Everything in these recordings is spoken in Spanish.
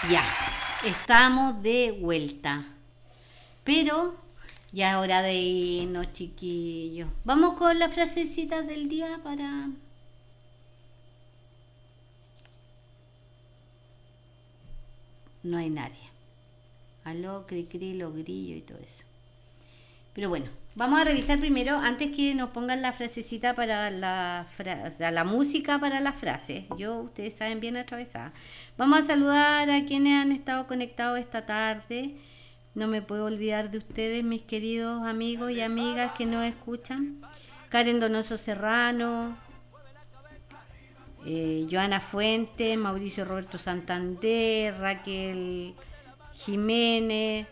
Ya, estamos de vuelta. Pero ya es hora de irnos, chiquillos. Vamos con las frasecitas del día para... No hay nadie. Aló, cri, los grillos y todo eso. Pero bueno, vamos a revisar primero, antes que nos pongan la frasecita para la música para las frases. Ustedes saben, bien atravesada. Vamos a saludar a quienes han estado conectados esta tarde. No me puedo olvidar de ustedes, mis queridos amigos y amigas que nos escuchan. Karen Donoso Serrano, Joana Fuentes, Mauricio Roberto Santander, Raquel Jiménez,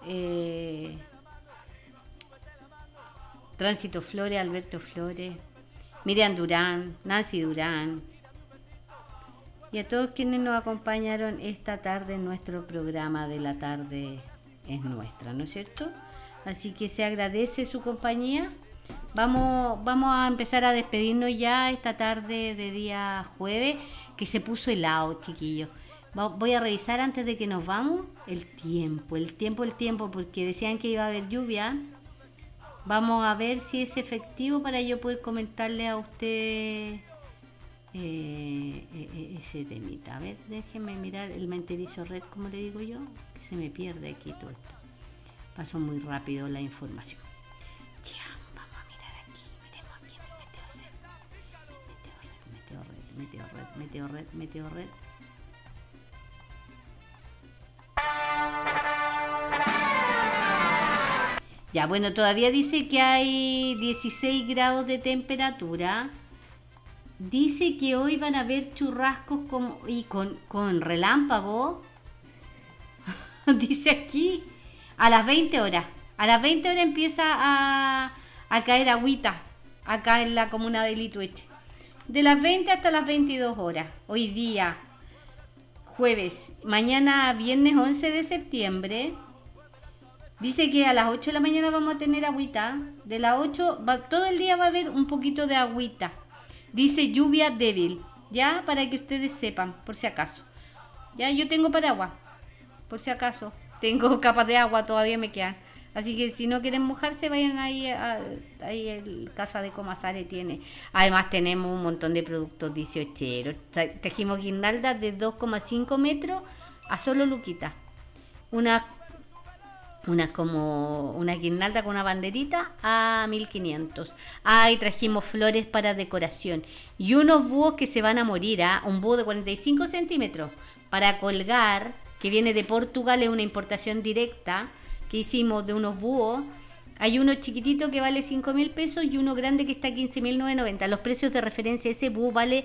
Tránsito Flores, Alberto Flores, Miriam Durán, Nancy Durán y a todos quienes nos acompañaron esta tarde en nuestro programa de La Tarde es Nuestra, ¿no es cierto? Así que se agradece su compañía. Vamos a empezar a despedirnos ya esta tarde de día jueves, que se puso helado, chiquillos. Voy a revisar antes de que nos vamos el tiempo, porque decían que iba a haber lluvia. Vamos a ver si es efectivo para yo poder comentarle a usted ese temita. A ver, déjenme mirar el menterizo red, como le digo yo, que se me pierde aquí todo esto. Pasó muy rápido la información. Ya, vamos a mirar aquí. Miremos aquí en Meteo Red. Ya, bueno, todavía dice que hay 16 grados de temperatura. Dice que hoy van a haber churrascos con relámpago. Dice aquí, a las 20 horas. A las 20 horas empieza a caer agüita acá en la comuna de Litueche. De las 20 hasta las 22 horas. Hoy día, jueves. Mañana, viernes 11 de septiembre. Dice que a las 8 de la mañana vamos a tener agüita. De las 8, todo el día va a haber un poquito de agüita. Dice lluvia débil, ya, para que ustedes sepan, por si acaso. Ya, yo tengo paraguas, por si acaso. Tengo capas de agua, todavía me quedan. Así que si no quieren mojarse, vayan ahí el Casa de Comasare tiene. Además tenemos un montón de productos 18eros. Trajimos guirnaldas de 2,5 metros a solo luquita. Una guirnalda con una banderita a 1.500. Y trajimos flores para decoración. Y unos búhos que se van a morir, un búho de 45 centímetros para colgar, que viene de Portugal, es una importación directa que hicimos de unos búhos. Hay uno chiquitito que vale 5.000 pesos y uno grande que está a 15.990. Los precios de referencia, ese búho vale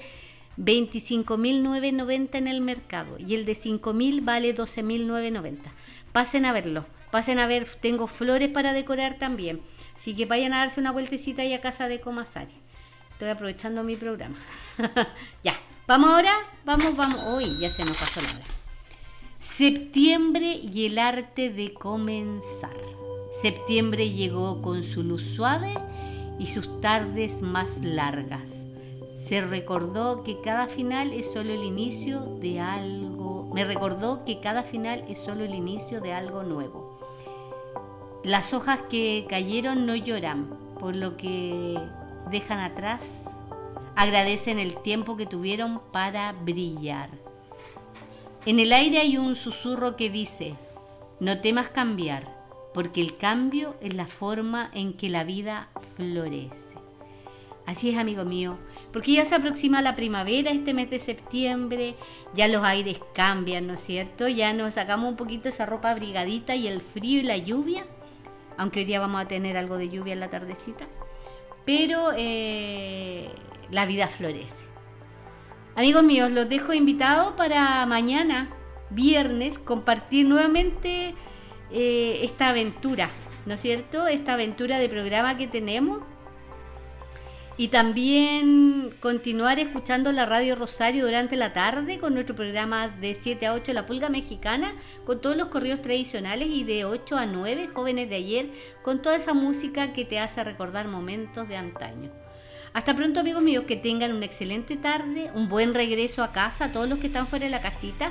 25.990 en el mercado y el de 5.000 vale 12.990. Pasen a verlo. Pasen a ver, tengo flores para decorar también. Así que vayan a darse una vueltecita ahí a Casa de Comasare. Estoy aprovechando mi programa. Ya, vamos ahora. Vamos. Uy, ya se nos pasó la hora. Septiembre y el arte de comenzar. Septiembre llegó con su luz suave y sus tardes más largas. Se recordó que cada final es solo el inicio de algo. Me recordó que cada final es solo el inicio de algo nuevo. Las hojas que cayeron no lloran por lo que dejan atrás. Agradecen el tiempo que tuvieron para brillar. En el aire hay un susurro que dice: no temas cambiar, porque el cambio es la forma en que la vida florece. Así es, amigo mío, porque ya se aproxima la primavera este mes de septiembre, ya los aires cambian, ¿no es cierto? Ya nos sacamos un poquito esa ropa abrigadita y el frío y la lluvia, aunque hoy día vamos a tener algo de lluvia en la tardecita, pero la vida florece. Amigos míos, los dejo invitados para mañana, viernes, compartir nuevamente esta aventura, ¿no es cierto? Esta aventura de programa que tenemos. Y también continuar escuchando la Radio Rosario durante la tarde con nuestro programa de 7 a 8, La Pulga Mexicana, con todos los corridos tradicionales, y de 8 a 9, Jóvenes de Ayer, con toda esa música que te hace recordar momentos de antaño. Hasta pronto, amigos míos, que tengan una excelente tarde, un buen regreso a casa, a todos los que están fuera de la casita,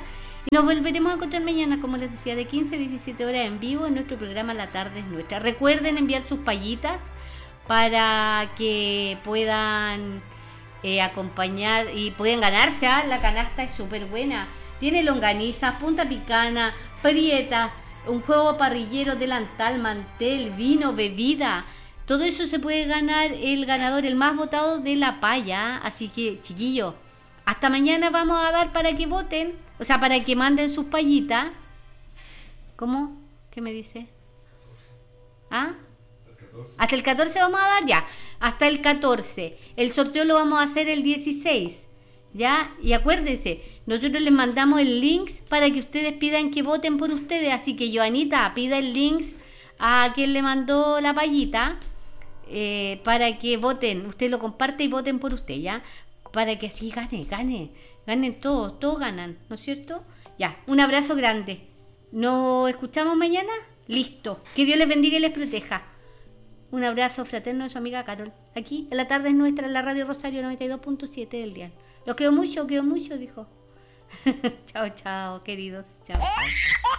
Y nos volveremos a encontrar mañana, como les decía, de 15 a 17 horas en vivo en nuestro programa La Tarde es Nuestra. Recuerden enviar sus payitas para que puedan acompañar y pueden ganarse. La canasta es súper buena. Tiene longaniza, punta picana, prieta, un juego parrillero, delantal, mantel, vino, bebida. Todo eso se puede ganar el ganador, el más votado de la paya. Así que, chiquillos, hasta mañana vamos a dar para que voten. O sea, para que manden sus payitas. ¿Cómo? ¿Qué me dice? ¿Ah? Hasta el 14 vamos a dar, ya. Hasta el 14. El sorteo lo vamos a hacer el 16. ¿Ya? Y acuérdense, nosotros les mandamos el link para que ustedes pidan que voten por ustedes. Así que, Joanita, pida el link a quien le mandó la payita para que voten. Usted lo comparte y voten por usted, ¿ya? Para que así ganen todos ganan, ¿no es cierto? Ya, un abrazo grande. ¿Nos escuchamos mañana? Listo. Que Dios les bendiga y les proteja. Un abrazo fraterno de su amiga Carol. Aquí, en La Tarde es Nuestra, en la Radio Rosario 92.7 del dial. Los quiero mucho, dijo. Chao, queridos. Chao.